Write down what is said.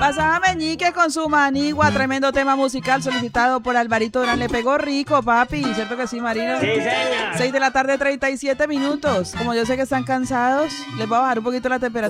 Pasaba Meñique con su manigua, tremendo tema musical solicitado por Alvarito Durán. Le pegó rico, papi, ¿cierto que sí, Marino? Sí, señor. 6 de la tarde, 37 minutos. Como yo sé que están cansados, les voy a bajar un poquito la temperatura.